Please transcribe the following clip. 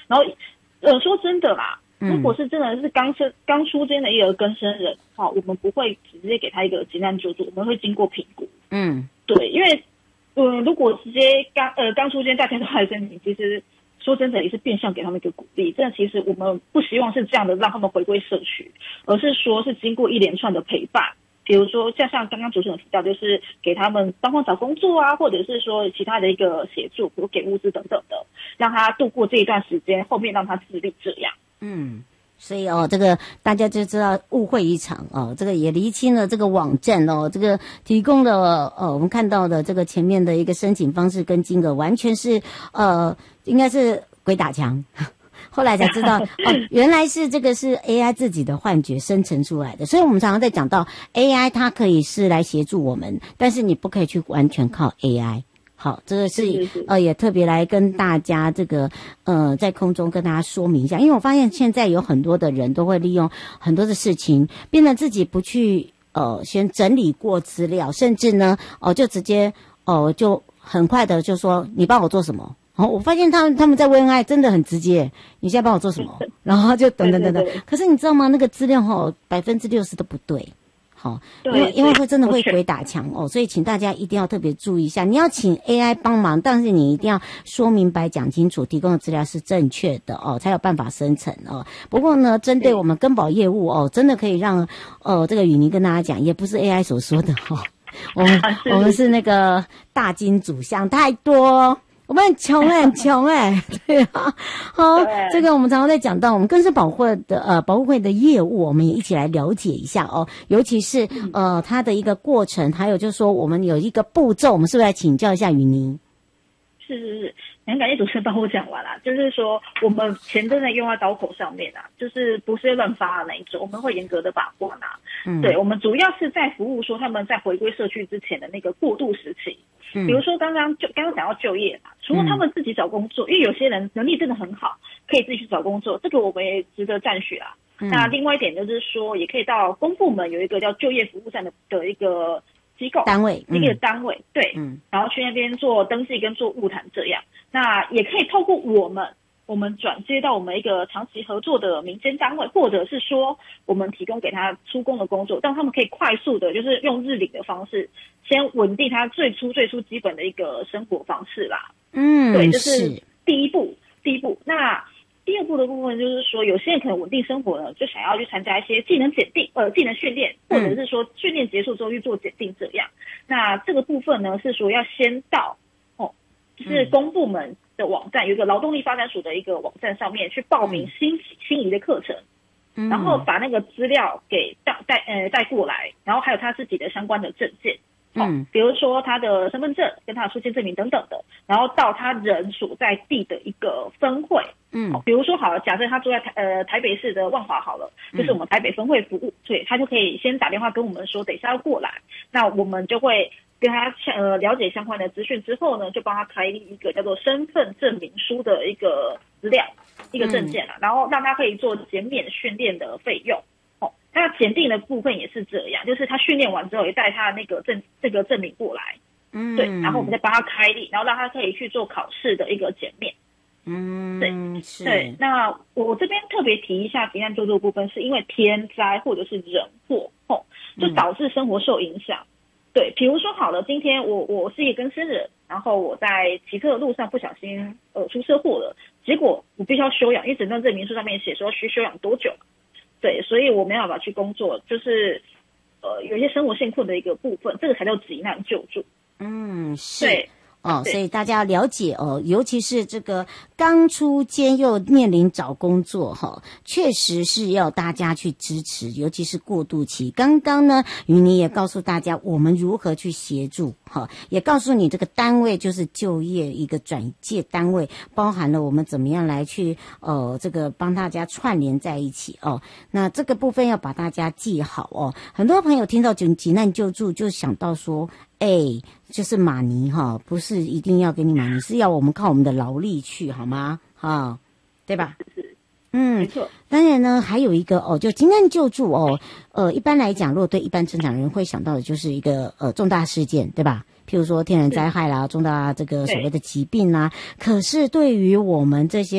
然后说真的啦，如果是真的是刚出生的一个更生人，我们不会直接给他一个急难救助，我们会经过评估。对，因为如果直接刚出生大家都还申请，其实说真的也是变相给他们一个鼓励。真的，其实我们不希望是这样的让他们回归社区，而是说是经过一连串的陪伴。比如说像刚刚主持人提到，就是给他们帮忙找工作啊，或者是说其他的一个协助，比如给物资等等的，让他度过这一段时间，后面让他自立这样。 所以这个大家就知道误会一场这个也厘清了这个网站这个提供的我们看到的这个前面的一个申请方式跟金额完全是应该是鬼打墙。后来才知道原来是这个是 AI 自己的幻觉生成出来的。所以我们常常在讲到 AI 它可以是来协助我们，但是你不可以去完全靠 AI。好，这个是也特别来跟大家这个在空中跟大家说明一下，因为我发现现在有很多的人都会利用很多的事情，变得自己不去先整理过资料，甚至呢就直接就很快的就说你帮我做什么。我发现他们在问爱真的很直接，你现在帮我做什么，然后就等等等等。可是你知道吗？那个资料60%都不对。好，因为会真的会鬼打墙所以请大家一定要特别注意一下。你要请 AI 帮忙，但是你一定要说明白讲清楚，提供的资料是正确的才有办法生成不过呢，针对我们更保业务真的可以让这个雨妮跟大家讲，也不是 AI 所说的我们是那个大金主，想太多。我们很穷对啊。好，这个我们常常在讲到我们更生保护会的业务，我们也一起来了解一下尤其是它的一个过程，还有就是说我们有一个步骤，我们是不是来请教一下雨妮？ 是，很感谢主持人帮我讲完啦。就是说我们钱真的用在刀口上面就是不是乱发的那一种，我们会严格的把关对，我们主要是在服务说他们在回归社区之前的那个过渡时期。比如说刚刚讲到就业除了他们自己找工作，因为有些人能力真的很好，可以自己去找工作，这个我们也值得赞许那另外一点就是说，也可以到公部门有一个叫就业服务站的一个机构单位， 一个单位，对，然后去那边做登记跟做物谈这样。那也可以透过我们转接到我们一个长期合作的民间单位，或者是说我们提供给他出工的工作，让他们可以快速的就是用日领的方式先稳定他最初基本的一个生活方式啦。对，这是第一步。那第二步的部分就是说，有些人可能稳定生活呢，就想要去参加一些技能训练，或者是说训练结束之后去做检定这样。那这个部分呢是说要先到就是公部门的网站，有一个劳动力发展署的一个网站上面去报名心仪的课程，然后把那个资料给带过来，然后还有他自己的相关的证件，比如说他的身份证跟他的出欠证明等等的，然后到他人所在地的一个分会，比如说好了，假设他住在台北市的万华好了，就是我们台北分会服务，所以他就可以先打电话跟我们说等一下要过来，那我们就会跟他了解相关的资讯之后呢，就帮他开立一个叫做身份证明书的一个资料，一个证件然后让他可以做减免训练的费用。那检定的部分也是这样，就是他训练完之后也带他那个这个证明过来，对，然后我们再帮他开立，然后让他可以去做考试的一个减免。对。那我这边特别提一下急难救助部分，是因为天灾或者是人祸就导致生活受影响。对，比如说好了，今天我是一个更生人，然后我在骑车的路上不小心出车祸了，结果我必须要休养，因为诊断证明书上面写说需休养多久。对，所以我没办法去工作，就是有一些生活现困的一个部分，这个才叫急难救助。 是。对。所以大家要了解尤其是这个刚出监又面临找工作确实是要大家去支持，尤其是过渡期。刚刚呢，雨妮也告诉大家我们如何去协助也告诉你这个单位就是就业一个转介单位，包含了我们怎么样来去这个帮大家串联在一起那这个部分要把大家记好很多朋友听到急难救助就想到说就是马尼不是一定要给你马尼，是要我们靠我们的劳力去好吗对吧？ 没错。 当然呢，还有一个就急难救助一般来讲，如果对一般正常人会想到的就是一个重大事件，对吧？譬如说天然灾害啦，重大这个所谓的疾病啦。可是对于我们这些